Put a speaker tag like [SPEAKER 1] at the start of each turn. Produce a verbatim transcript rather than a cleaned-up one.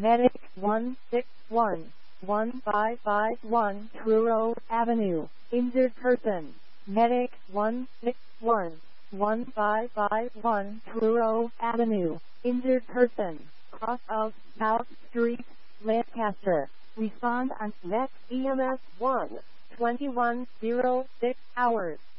[SPEAKER 1] Medic one six one, one five five one Truro Avenue. Injured person. Medic one six one, one five five one Truro Avenue. Injured person. Cross of South Street, Lancaster. Respond on next E M S one, twenty-one oh six hours.